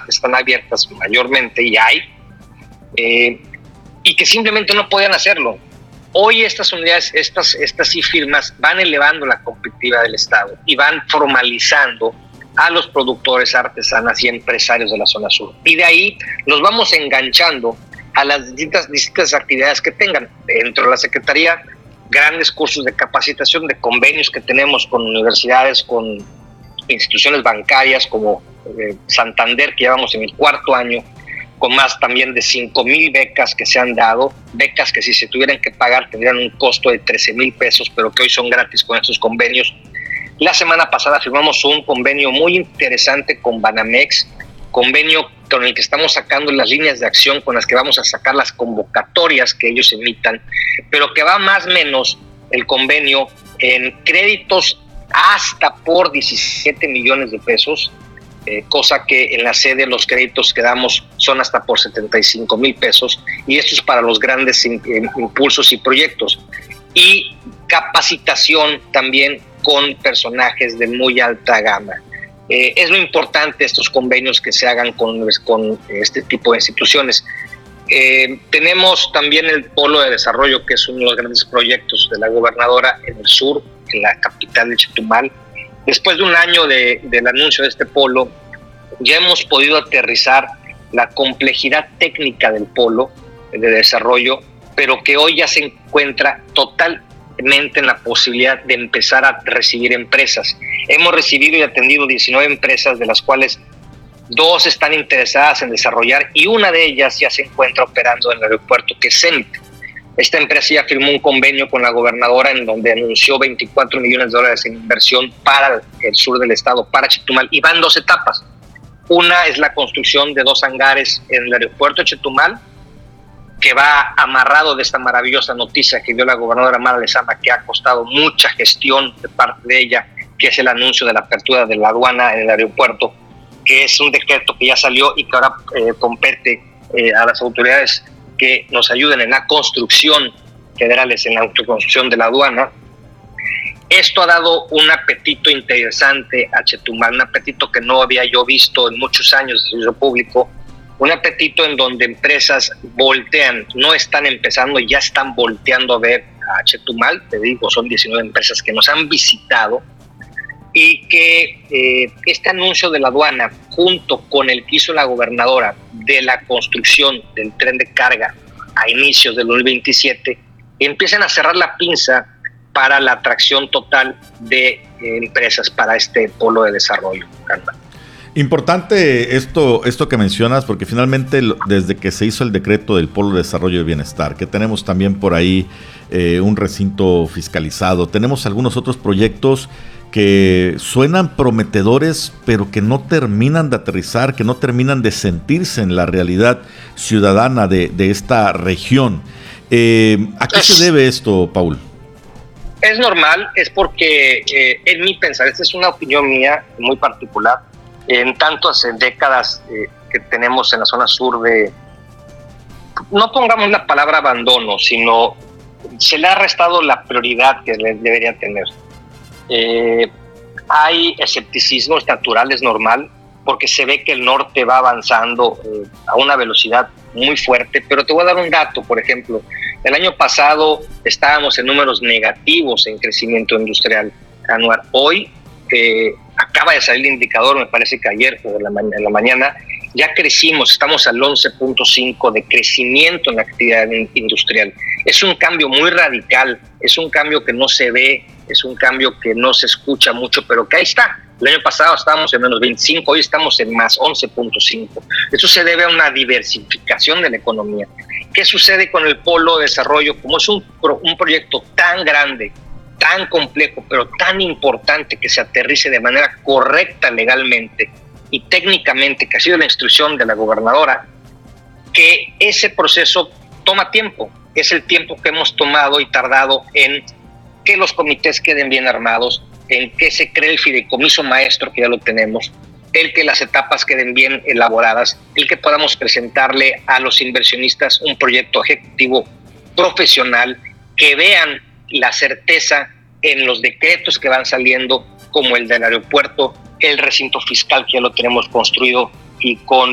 que están abiertas mayormente, y hay, y que simplemente no podían hacerlo. Hoy estas unidades, estas firmas van elevando la competitividad del Estado y van formalizando a los productores, artesanas y empresarios de la zona sur. Y de ahí los vamos enganchando a las distintas actividades que tengan. Dentro de la Secretaría, grandes cursos de capacitación, de convenios que tenemos con universidades, con instituciones bancarias como Santander, que llevamos en el 4º año, con más también de 5,000 becas que se han dado, becas que si se tuvieran que pagar tendrían un costo de 13,000 pesos, pero que hoy son gratis con estos convenios. La semana pasada firmamos un convenio muy interesante con Banamex, convenio con el que estamos sacando las líneas de acción con las que vamos a sacar las convocatorias que ellos emitan, pero que va más o menos el convenio en créditos hasta por 17 millones de pesos, cosa que en la sede los créditos que damos son hasta por 75,000 pesos, y esto es para los grandes impulsos y proyectos. Y capacitación también con personajes de muy alta gama. Es lo importante estos convenios que se hagan con este tipo de instituciones. Tenemos también el Polo de Desarrollo, que es uno de los grandes proyectos de la gobernadora en el sur, en la capital de Chetumal. Después de un año del anuncio de este polo, ya hemos podido aterrizar la complejidad técnica del polo de desarrollo, pero que hoy ya se encuentra totalmente en la posibilidad de empezar a recibir empresas. Hemos recibido y atendido 19 empresas, de las cuales 2 están interesadas en desarrollar, y una de ellas ya se encuentra operando en el aeropuerto, que es Zenit. Esta empresa ya firmó un convenio con la gobernadora en donde anunció 24 millones de dólares en inversión para el sur del estado, para Chetumal, y van 2 etapas. Una es la construcción de 2 hangares en el aeropuerto de Chetumal, que va amarrado de esta maravillosa noticia que dio la gobernadora Mara Lezama, que ha costado mucha gestión de parte de ella, que es el anuncio de la apertura de la aduana en el aeropuerto, que es un decreto que ya salió y que ahora compete a las autoridades que nos ayuden en la construcción federales, en la autoconstrucción de la aduana. Esto ha dado un apetito interesante a Chetumal, un apetito que no había yo visto en muchos años de servicio público, un apetito en donde empresas voltean, no están empezando, ya están volteando a ver a Chetumal. Te digo, son 19 empresas que nos han visitado, y que este anuncio de la aduana, junto con el que hizo la gobernadora de la construcción del tren de carga a inicios del 2027, empiezan a cerrar la pinza para la atracción total de empresas para este polo de desarrollo. Importante esto que mencionas, porque finalmente desde que se hizo el decreto del Polo de Desarrollo de Bienestar, que tenemos también por ahí un recinto fiscalizado, tenemos algunos otros proyectos que suenan prometedores, pero que no terminan de aterrizar, que no terminan de sentirse en la realidad ciudadana de esta región. ¿A qué se debe esto, Paul? Es normal, es porque en mi pensar, esta es una opinión mía muy particular, en tantas décadas que tenemos en la zona sur no pongamos la palabra abandono, sino se le ha restado la prioridad que debería tener. Hay escepticismo, es natural, es normal, porque se ve que el norte va avanzando a una velocidad muy fuerte, pero te voy a dar un dato. Por ejemplo, el año pasado estábamos en números negativos en crecimiento industrial anual. Hoy acaba de salir el indicador, me parece que ayer o en la mañana, ya crecimos, estamos al 11.5 de crecimiento en la actividad industrial. Es un cambio muy radical, es un cambio que no se ve, es un cambio que no se escucha mucho, pero que ahí está. El año pasado estábamos en menos 25, hoy estamos en más 11.5. Eso se debe a una diversificación de la economía. ¿Qué sucede con el Polo de Desarrollo? Como es un proyecto tan grande, tan complejo, pero tan importante que se aterrice de manera correcta legalmente y técnicamente, que ha sido la instrucción de la gobernadora, que ese proceso toma tiempo. Es el tiempo que hemos tomado y tardado en que los comités queden bien armados, en que se cree el fideicomiso maestro, que ya lo tenemos, el que las etapas queden bien elaboradas, el que podamos presentarle a los inversionistas un proyecto ejecutivo profesional, que vean la certeza en los decretos que van saliendo, como el del aeropuerto, el recinto fiscal que ya lo tenemos construido y con